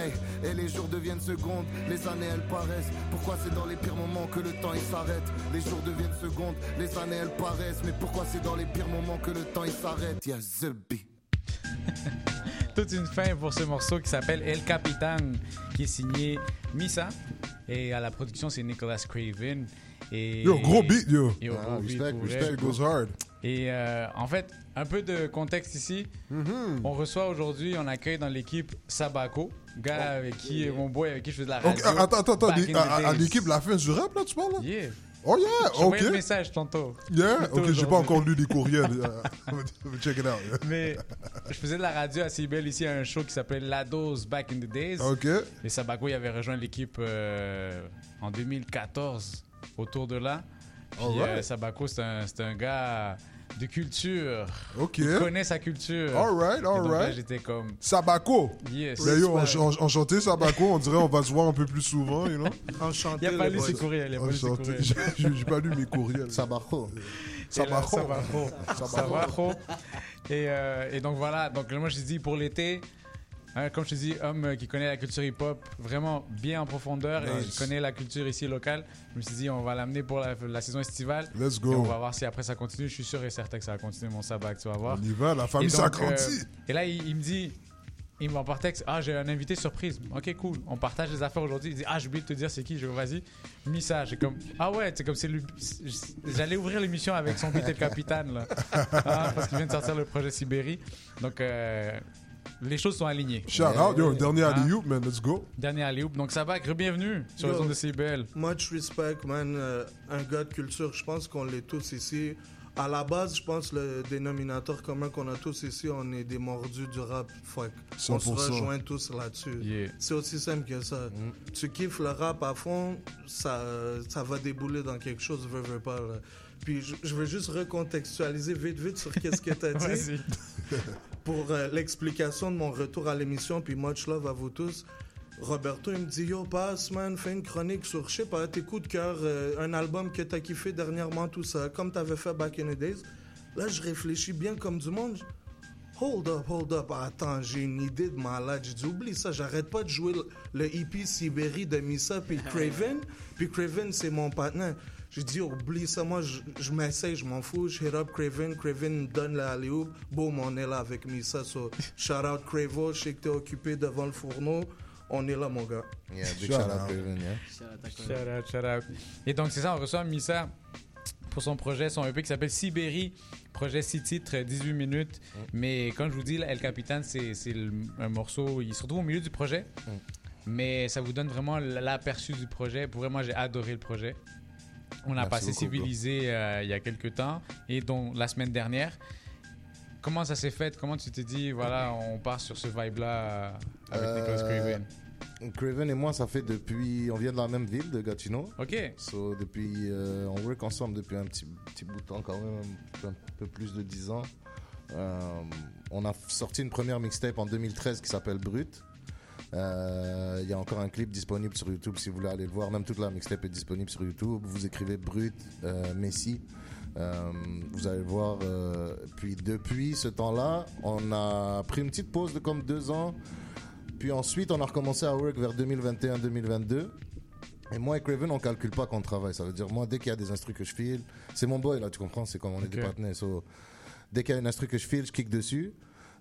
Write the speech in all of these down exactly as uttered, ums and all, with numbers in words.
Hey, et les jours deviennent secondes, les années elles paraissent. Pourquoi c'est dans les pires moments que le temps il s'arrête? Les jours deviennent secondes, les années elles paraissent. Mais pourquoi c'est dans les pires moments que le temps il s'arrête? Y'a The Beat. Toute une fin pour ce morceau qui s'appelle El Capitan, qui est signé Misa. Et à la production, c'est Nicholas Craven. Et... Yo, gros beat, yo. Yo, Ah, gros beat, respect, pour respect. vrai. It goes hard. Et euh, en fait, un peu de contexte ici. Mm-hmm. On reçoit aujourd'hui, on accueille dans l'équipe Sabako, gars avec qui, mon boy avec qui je fais de la radio. Ok, attends, attôt, attends. back les- in the À, à days. l'équipe, la fin du rap, là, tu parles, là? Yeah. Oh, yeah, J'ai envoyé ok. un message tantôt. Yeah, Plutôt ok, j'ai aujourd'hui. pas encore lu les courriels. Uh, check it out. Yeah. Mais je faisais de la radio à Cibel ici à un show qui s'appelait La Dose Back in the Days. Ok. Et Sabako, il avait rejoint l'équipe euh, en deux mille quatorze, autour de là. Puis Alright. euh, Sabako, c'est un, c'est un gars de culture. Ok. Il connaît sa culture. Alright, Et donc là, alright. j'étais comme, Sabako. yes. Mais yo, Respect. en- en- enchanté, Sabako. On dirait on va se voir un peu plus souvent, you know? Enchanté. Il n'a pas les lu boys. ses courriels. Il a pas lu ses Enchanté. courriels. J'ai j'ai pas lu mes courriels. Sabarco. Sabako. Sabako. Sabako. Et, euh, et donc voilà. Donc moi, je dis pour l'été, hein, comme je te dis, homme euh, qui connaît la culture hip-hop vraiment bien en profondeur et Nice. je connais la culture ici locale. Je me suis dit, on va l'amener pour la, la saison estivale. Let's Et on go. va voir si après ça continue. Je suis sûr et certain que ça va continuer mon sabbat, tu vas voir. On y va, la famille Et donc, s'agrandit. euh, et là, il, il me dit, il m'envoie par texte, ah, j'ai un invité surprise. Ok, cool. On partage les affaires aujourd'hui. Il dit, ah, j'ai oublié de te dire c'est qui. Je dis, vas-y. Mis ça. J'ai comme, ah ouais, c'est comme c'est lui. J'allais ouvrir l'émission avec son beat et le capitaine, là. Ah, parce qu'il vient de sortir le projet Sibérie. Donc, euh, les choses sont alignées. Shout out, yo, dernier Ah. alley-oop, man, let's go. Dernier alley-oop. Donc, ça va, bienvenue sur le Yo. son de C B L. Much respect, man. Euh, un gars de culture, je pense qu'on l'est tous ici. À la base, je pense le dénominateur commun qu'on a tous ici, on est des mordus du rap. Fuck. cent On se pour cent. rejoint tous là-dessus. Yeah. C'est aussi simple que ça. Tu kiffes le rap à fond, ça, ça va débouler dans quelque chose, veux, veux pas. Là. Puis je, je veux juste recontextualiser vite, vite sur qu'est-ce que t'as dit. Vas-y. Pour euh, l'explication de mon retour à l'émission, puis much love à vous tous. Roberto, il me dit, yo, passe, man, fais une chronique sur, je sais pas, tes coups de cœur, euh, un album que t'as kiffé dernièrement, tout ça, comme t'avais fait back in the days. Là, je réfléchis bien comme du monde. Je- Hold up, hold up, attends, j'ai une idée de malade. J'ai dit, oublie ça, j'arrête pas de jouer le, le E P Sibérie de Misa puis Craven. Puis Craven, c'est mon partenaire. J'ai dit, oublie ça, moi, je, je m'essaye, je m'en fous. Je hit up Craven, Craven me donne la alley-oop. Boum, on est là avec Misa. So, shout out Cravo, je sais que t'es occupé devant le fourneau. On est là, mon gars. Yeah, big Shout shout out, out. Kevin, yeah. Shout out, shout out. Et donc, c'est ça, on reçoit Misa pour son projet, son E P qui s'appelle Sibérie. Projet six titres, dix-huit minutes. Mm. Mais comme je vous dis, là, El Capitan, c'est, c'est le- un morceau, il se retrouve au milieu du projet. Mm. Mais ça vous donne vraiment l'aperçu du projet. Pour vrai, moi, j'ai adoré le projet. On a Merci passé beaucoup, Civilisé euh, il y a quelques temps et donc la semaine dernière. Comment ça s'est fait? Comment tu t'es dit, voilà, on part sur ce vibe-là euh, avec Euh, Nicholas Craven? Craven et moi, ça fait depuis. On vient de la même ville, de Gatineau. Ok. So, depuis, euh, on work ensemble depuis un petit, petit bout de temps, quand même, un peu plus de dix ans. Euh, on a sorti une première mixtape en deux mille treize qui s'appelle Brut. Euh, Il y a encore un clip disponible sur YouTube si vous voulez aller le voir. Même toute la mixtape est disponible sur YouTube. Vous écrivez Brut, euh, Messi. Euh, vous allez voir. Euh, puis depuis ce temps-là, on a pris une petite pause de comme deux ans. Puis ensuite, on a recommencé à work vers deux mille vingt et un deux mille vingt-deux. Et moi et Craven, on calcule pas qu'on travaille. Ça veut dire, moi, dès qu'il y a des instrus que je file, c'est mon boy là, tu comprends, c'est comme on est des Ok. partenaires. So, dès qu'il y a une instru que je file, je kick dessus.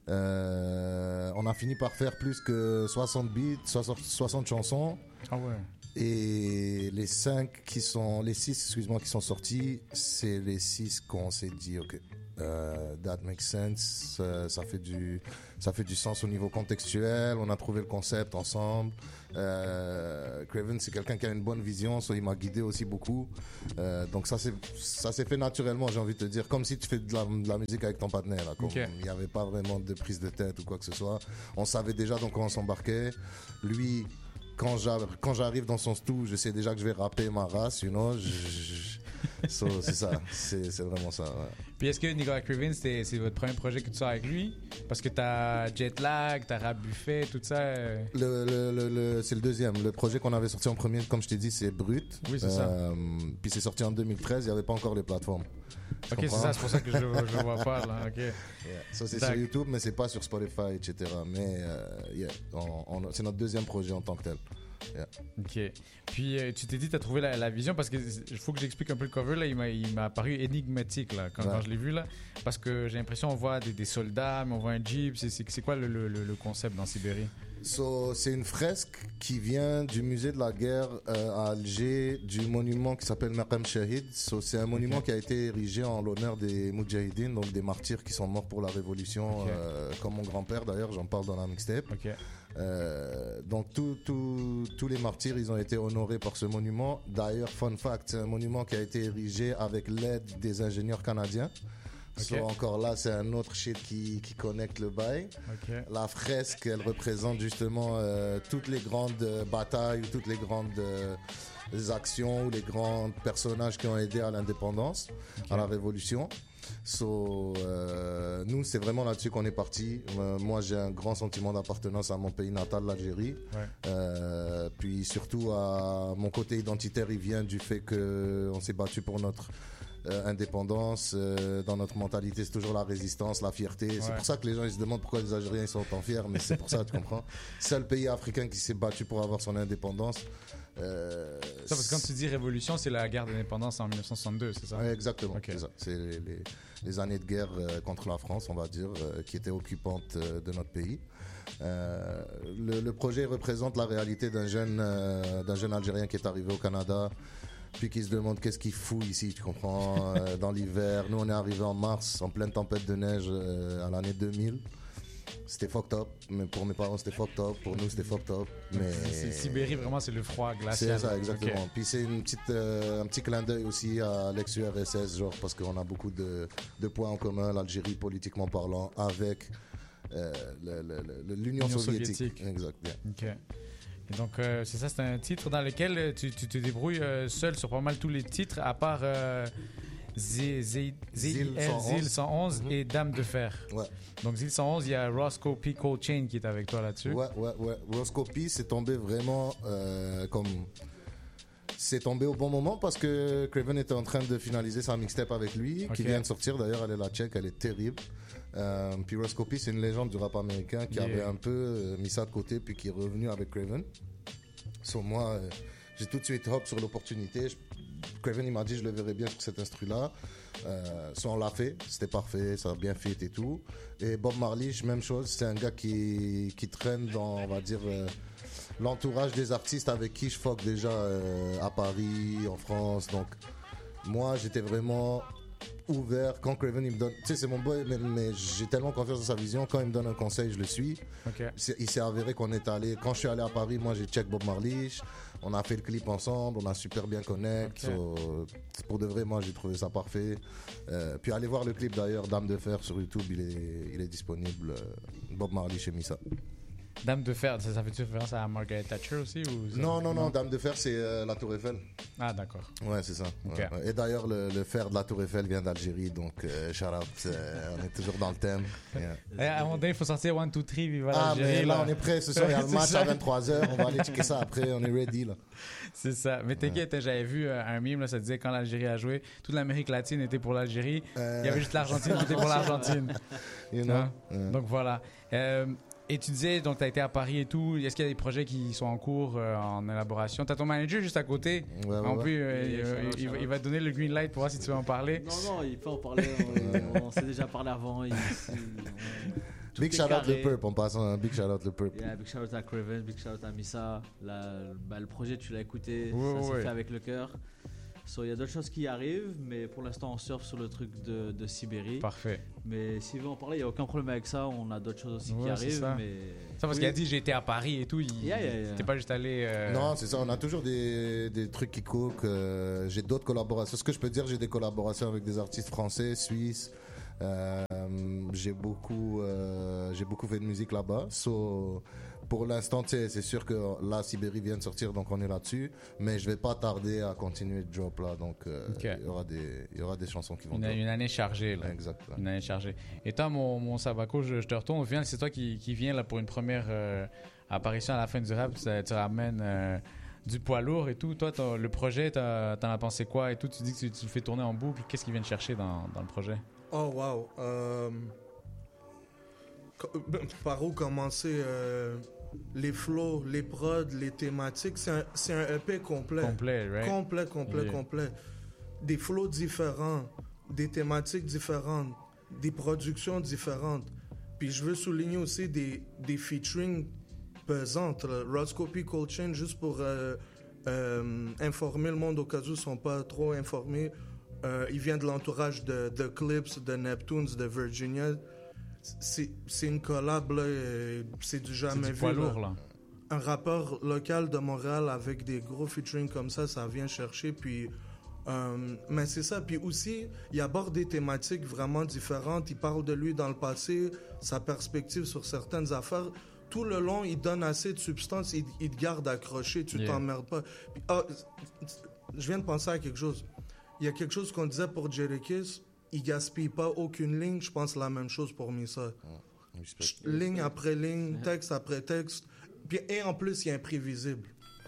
Euh, on a fini par faire plus que soixante beats, soixante, soixante chansons. Ah ouais. Et les cinq qui sont, les six, excuse-moi, qui sont sortis, c'est les six qu'on s'est dit, ok, euh, that makes sense, euh, ça fait du, ça fait du sens au niveau contextuel. On a trouvé le concept ensemble. Euh, Craven, c'est quelqu'un qui a une bonne vision, so il m'a guidé aussi beaucoup. Euh, donc ça c'est, ça s'est fait naturellement, j'ai envie de te dire, comme si tu fais de la, de la musique avec ton partenaire. Là, comme Ok. il n'y avait pas vraiment de prise de tête ou quoi que ce soit. On savait déjà dans quoi on s'embarquait. Lui. Quand j'arrive, quand j'arrive dans son stu, je sais déjà que je vais rapper ma race, you know. Je, je, So, c'est ça, c'est, c'est vraiment ça. Ouais. Puis est-ce que Nicolas Craven, c'est, c'est votre premier projet que tu sors avec lui? Parce que t'as Jetlag, t'as Rap Buffet, tout ça. Euh... Le, le, le, le, c'est le deuxième. Le projet qu'on avait sorti en premier, comme je t'ai dit, c'est Brut. Oui, c'est euh, ça. Puis c'est sorti en deux mille treize, il n'y avait pas encore les plateformes. Tu ok, c'est comprends? ça, c'est pour ça que je ne vois pas. Là. Okay. Yeah. Ça, c'est D'accord. sur YouTube, mais c'est pas sur Spotify, et cetera. Mais euh, yeah, on, on, c'est notre deuxième projet en tant que tel. Yeah. Ok. Puis euh, tu t'es dit, tu as trouvé la, la vision parce que il faut que j'explique un peu le cover là. Il m'a, il m'a apparu énigmatique là quand, Ouais. quand je l'ai vu là, parce que j'ai l'impression on voit des, des soldats, mais on voit un jeep. C'est, c'est, c'est quoi le, le, le concept dans Sibérie? So, c'est une fresque qui vient du musée de la guerre euh, à Alger, du monument qui s'appelle Maqam Shahid. So, c'est un monument Ok. qui a été érigé en l'honneur des Moudjahidines, donc des martyrs qui sont morts pour la révolution, Ok. euh, comme mon grand-père d'ailleurs, j'en parle dans la mixtape. Ok. Euh, donc tout, tout, tous les martyrs, ils ont été honorés par ce monument. D'ailleurs, fun fact, c'est un monument qui a été érigé avec l'aide des ingénieurs canadiens. Ok. So, encore là, c'est un autre shit qui, qui connecte le bail. Ok. La fresque, elle représente justement euh, toutes les grandes euh, batailles, toutes les grandes euh, actions ou les grands personnages qui ont aidé à l'indépendance, Ok. à la révolution. So, euh, nous, c'est vraiment là-dessus qu'on est parti. Euh, moi, j'ai un grand sentiment d'appartenance à mon pays natal, l'Algérie. Ouais. Euh, puis surtout, à mon côté identitaire, il vient du fait qu'on s'est battu pour notre euh, indépendance. Euh, dans notre mentalité, c'est toujours la résistance, la fierté. C'est Ouais. pour ça que les gens ils se demandent pourquoi les Algériens ils sont autant fiers, mais c'est pour ça, tu comprends. Seul pays africain qui s'est battu pour avoir son indépendance. Euh, Ça, parce que quand tu dis révolution, c'est la guerre d'indépendance en dix-neuf cent soixante-deux, c'est ça? Ouais, exactement. Ok. C'est ça. C'est les, les- les années de guerre euh, contre la France, on va dire, euh, qui étaient occupantes euh, de notre pays. Euh, le, le projet représente la réalité d'un jeune, euh, d'un jeune Algérien qui est arrivé au Canada, puis qui se demande qu'est-ce qu'il fout ici, tu comprends, euh, dans l'hiver. Nous, on est arrivé en mars, en pleine tempête de neige euh, à l'année deux mille. C'était fucked up, mais pour mes parents, c'était fucked up. Pour nous, c'était fucked up. Mais C'est Sibérie, vraiment, c'est le froid glacial. c'est ça, exactement. Ok. Puis c'est une petite, euh, un petit clin d'œil aussi à l'ex-U R S S, genre, parce qu'on a beaucoup de, de points en commun, l'Algérie politiquement parlant, avec euh, le- le- le- l'Union L'Union soviétique. soviétique. Exact. yeah. Ok. Et donc, euh, c'est ça, c'est un titre dans lequel euh, tu, tu te débrouilles euh, seul sur pas mal tous les titres, à part euh, Z- Z- Zil ZIL cent onze. Zil cent onze Mhm. et Dame de Fer. Ouais. Donc, Zil cent onze, il y a Roscoe P. Coltrane qui est avec toi là-dessus. Ouais, ouais, ouais. Roscopie, c'est tombé vraiment euh, comme. C'est tombé au bon moment parce que Craven était en train de finaliser sa mixtape avec lui, qui Ok. vient de sortir. D'ailleurs, elle est la check, elle est terrible. Euh, puis Roscopie, c'est une légende du rap américain qui Yeah. avait un peu euh, mis ça de côté, puis qui est revenu avec Craven. Sur moi, euh, j'ai tout de suite hop sur l'opportunité. Je- Craven, il m'a dit, je le verrais bien sur cet instru-là. Euh, so on l'a fait, c'était parfait, ça a bien fit et tout. Et Bob Marley, même chose, c'est un gars qui, qui traîne dans, on va dire, euh, l'entourage des artistes avec qui je fuck déjà euh, à Paris, en France. Donc, moi, j'étais vraiment ouvert. Quand Craven, il me donne, tu sais, c'est mon boy, mais, mais j'ai tellement confiance en sa vision. Quand il me donne un conseil, je le suis. Ok. C'est- Il s'est avéré qu'on est allé, quand je suis allé à Paris, moi j'ai check Bob Marley, on a fait le clip ensemble, on a super bien connect. Ok. So, pour de vrai, moi j'ai trouvé ça parfait. Euh, puis allez voir le clip d'ailleurs, Dame de Fer sur YouTube, il est, il est disponible. euh, Bob Marley chez Missa. Dame de Fer, ça, ça fait référence à Margaret Thatcher aussi ou ça- Non, non, non, Dame de Fer c'est euh, la Tour Eiffel. Ah, d'accord. Ouais, c'est ça. Ok. Ouais, ouais. Et d'ailleurs, le, le fer de la Tour Eiffel vient d'Algérie, donc euh, shout out, euh, on est toujours dans le thème. Yeah. Eh, à un moment donné, il faut sortir one, two, three, viva Ah, l'Algérie. mais là, on est prêt, ce soir, il y a le C'est match ça. à vingt-trois heures, on va aller checker ça après, on est ready là. C'est ça. Mais t'inquiète, j'avais vu euh, un meme, là, ça disait quand l'Algérie a joué, toute l'Amérique latine était pour l'Algérie. Euh, Il y avait juste l'Argentine qui était pour l'Argentine. You know? Hein? Ouais. Donc voilà. Euh, et tu disais, donc tu as été à Paris et tout. Est-ce qu'il y a des projets qui sont en cours, euh, en élaboration? Tu as ton manager juste à côté. Ouais, ouais, En ouais. plus, euh, Oui, il, shout-out, il- il- shout-out. il va te donner le green light pour voir si tu veux en parler. Non, non, il faut en parler. On, on s'est déjà parlé avant. Il, il- on- tout Big est shout out carré. le Purp en passant, hein. Big shout out le Purp. Yeah, big shout out à Craven, big shout out à Missa. La- bah, le projet, tu l'as écouté, Ouais, ça s'est ouais. fait avec le cœur. So, il y a d'autres choses qui arrivent, mais pour l'instant, on surfe sur le truc de, de Sibérie. Parfait. Mais s'il veut en parler, il n'y a aucun problème avec ça. On a d'autres choses aussi Ouais, qui c'est arrivent. ça. Mais... Ça parce Oui. qu'il a dit j'ai été à Paris et tout. Il, Yeah, yeah, yeah. T'es pas juste allé. euh, Non, c'est ça, on a toujours des, des trucs qui cookent. euh, j'ai d'autres collaborations. Ce que je peux dire, j'ai des collaborations avec des artistes français, suisses. Euh, j'ai beaucoup, euh, j'ai beaucoup fait de musique là-bas. So, pour l'instant, tu sais, c'est sûr que là, Sibérie vient de sortir, donc on est là-dessus. Mais je vais pas tarder à continuer de drop là, donc euh, il Ok. y aura des, il y aura des chansons qui vont. Une, drop. une année chargée, là. Exact. ouais. Une année chargée. Et toi, mon, mon Sabako, je, je te retourne. Au final, c'est toi qui, qui viens là pour une première euh, apparition à la fin du rap. Ça- tu ramènes euh, du poids lourd et tout. Toi, t'as- le projet, t'as- t'en as pensé quoi et tout? Tu dis que tu, tu le fais tourner en boucle. Qu'est-ce qu'ils viennent chercher dans, dans le projet? Oh, wow. Euh, co- Par où commencer euh, les flows, les prods, les thématiques. C'est un, c'est un E P complet. Complet, right? Complet, complet, Yeah. complet. Des flows différents, des thématiques différentes, des productions différentes. Puis je veux souligner aussi des, des featuring pesantes. là. Roscoe P. Coltrane, juste pour euh, euh, informer le monde au cas où ils ne sont pas trop informés, euh, il vient de l'entourage de, de Clips, de Neptunes, de Virginia. C'est c'est une collab, là, euh, c'est du C'est jamais du vu. poids là. lourd, là. Un rappeur local de Montréal avec des gros featuring comme ça, ça vient chercher. Puis, euh, mais c'est ça. Puis aussi, il aborde des thématiques vraiment différentes. Il parle de lui dans le passé, sa perspective sur certaines affaires. Tout le long, il donne assez de substance. Il, il te garde accroché. Tu Yeah. t'emmerdes pas. Puis, ah, je viens de penser à quelque chose. Il y a quelque chose qu'on disait pour Jerickis. Il gaspille pas aucune ligne. Je pense la même chose pour Missa. Respect. Ch- Ligne après ligne, texte après texte. Puis, et en plus, il est imprévisible.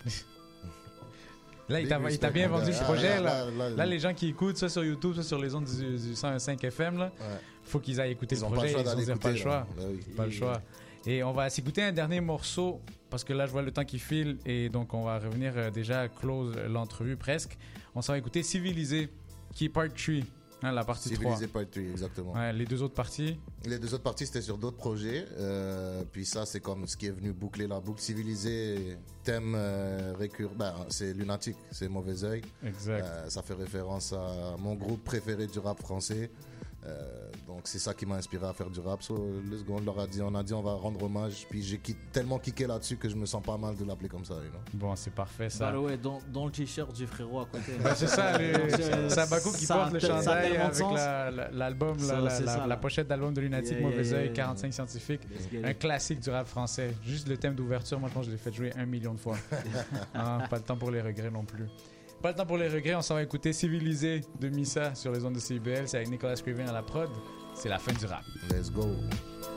Là, il t'a Big il t'a bien respect. vendu le Ah, projet, là, là. là, là, Là, les gens qui écoutent ça sur YouTube, ça sur les ondes du, du cent cinq F M, là, Ouais. faut qu'ils aillent écouter Ils le ont pas le projet. choix Ils ont d'aller dit, pas le écouter, choix. là. Bah oui. Pas le choix. Et on va s'écouter un dernier morceau parce que là, je vois le temps qui file et donc on va revenir euh, déjà close l'entrevue presque. On s'en va écouter Civilisé, qui est part trois, hein, la partie Civilisé Poetry, exactement. trois. Ouais, les deux autres parties. Les deux autres parties, c'était sur d'autres projets. Euh, puis ça, c'est comme ce qui est venu boucler la boucle. Civilisé, thème euh, récurrent. Ben, c'est Lunatique, c'est Mauvais Oeil. Exact. Euh, ça fait référence à mon groupe préféré du rap français. Euh, donc c'est ça qui m'a inspiré à faire du rap. So, let's go, on leur a dit, on a dit on va rendre hommage. Puis j'ai qui- tellement kické là-dessus que je me sens pas mal de l'appeler comme ça. You know? Bon, c'est parfait ça. Bah ouais, dans, dans le t-shirt du frérot à côté. Ben, c'est ça, le- C'est- c'est Sabako qui ça a porte le tel- ça a chandail tellement de avec sens. la- la- l'album, la, Ça, la- c'est la- ça, la là. pochette d'album de Lunatique, Yeah, yeah, Mauvais yeah, Oeil, yeah. quarante-cinq scientifiques. Let's get Un it. classique du rap français. Juste le thème d'ouverture, moi je pense que je l'ai fait jouer un million de fois. Ah, pas le temps pour les regrets non plus. Pas le temps pour les regrets, on s'en va écouter Civilisé de Missa sur les ondes de C I B L. C'est avec Nicolas Scriven à la prod. C'est la fin du rap. Let's go.